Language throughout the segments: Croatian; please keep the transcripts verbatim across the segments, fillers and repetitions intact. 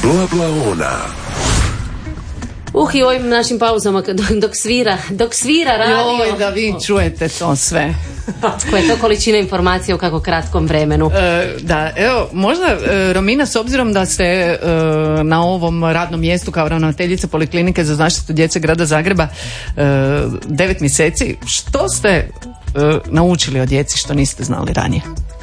Bla bla ona. Uh, i ovim našim pauzama dok, dok svira, dok svira radio. Joj, da vi čujete to sve. Koja je to količina informacija u kako kratkom vremenu. E, da, evo, možda e, Romina, s obzirom da ste e, na ovom radnom mjestu kao ravnateljica Poliklinike za zaštitu djece grada Zagreba e, devet mjeseci, što ste e, naučili o djeci što niste znali ranije?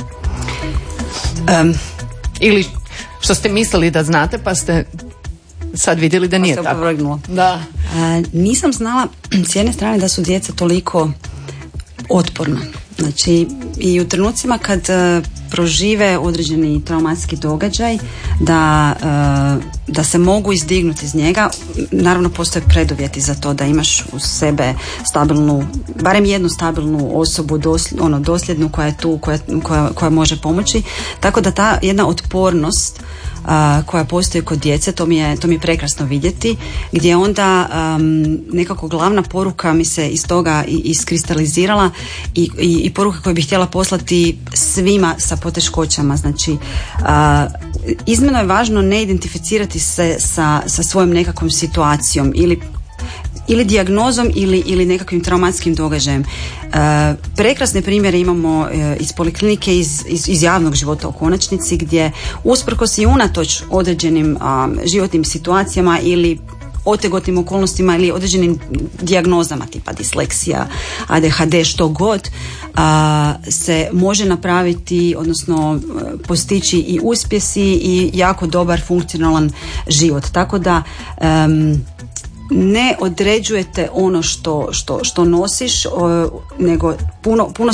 Um, Ili što ste mislili da znate pa ste sad vidjeli da nije tako. Da. A, nisam znala s jedne strane da su djeca toliko otporna. Znači i u trenucima kad uh, prožive određeni traumatski događaj da, uh, da se mogu izdignuti iz njega, naravno postoje preduvjeti za to da imaš u sebe stabilnu, barem jednu stabilnu osobu dosl, ono, dosljednu koja je tu, koja, koja, koja može pomoći, tako da ta jedna otpornost Uh, koja postoji kod djece, to mi je, to mi je prekrasno vidjeti, gdje onda um, nekako glavna poruka mi se iz toga i, iskristalizirala i, i, i poruka koju bih htjela poslati svima sa poteškoćama. Znači, uh, iznimno je važno ne identificirati se sa, sa svojom nekakvom situacijom ili ili dijagnozom ili, ili nekakvim traumatskim događajem. E, prekrasne primjere imamo e, iz poliklinike, iz, iz, iz javnog života u konačnici, gdje usprkos i unatoč određenim a, životnim situacijama ili otegotnim okolnostima ili određenim dijagnozama tipa disleksija, A D H D, što god, a, se može napraviti, odnosno postići i uspjesi i jako dobar funkcionalan život. Tako da um, ne određujete ono što, što, što nosiš, o, nego puno, puno